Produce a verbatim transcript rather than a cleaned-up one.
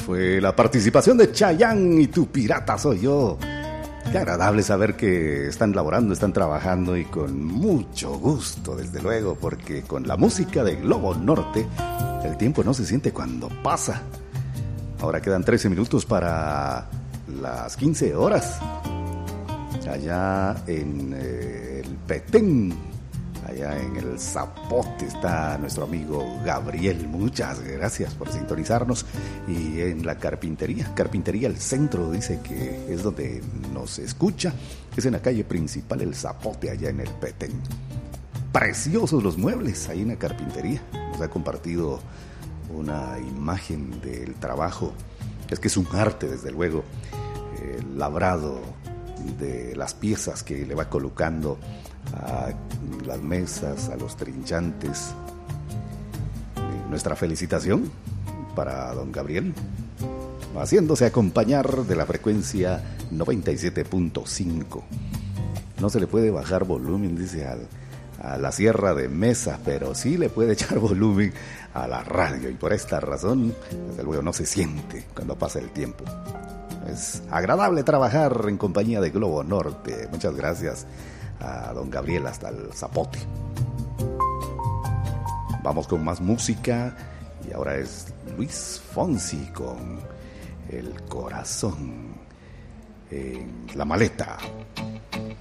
Fue la participación de Chayanne y Tu Pirata Soy Yo. Qué agradable saber que están laborando, están trabajando y con mucho gusto, desde luego, porque con la música de Globo Norte el tiempo no se siente cuando pasa. Ahora quedan trece minutos para las quince horas. Allá en eh, el Petén, allá en el Zapote, está nuestro amigo Gabriel. Muchas gracias por sintonizarnos. Y en la carpintería, carpintería El Centro, dice que es donde nos escucha. Es en la calle principal El Zapote, allá en el Petén. Preciosos los muebles ahí en la carpintería. Nos ha compartido una imagen del trabajo. Es que es un arte, desde luego, el labrado de las piezas que le va colocando a las mesas, a los trinchantes. Nuestra felicitación para don Gabriel, haciéndose acompañar de la frecuencia noventa y siete punto cinco. No se le puede bajar volumen, dice, al, a la sierra de mesa, pero sí le puede echar volumen a la radio, y por esta razón, desde luego, no se siente cuando pasa el tiempo. Es agradable trabajar en compañía de Globo Norte. Muchas gracias a don Gabriel hasta el Zapote. Vamos con más música, y ahora es Luis Fonsi con El Corazón en la Maleta.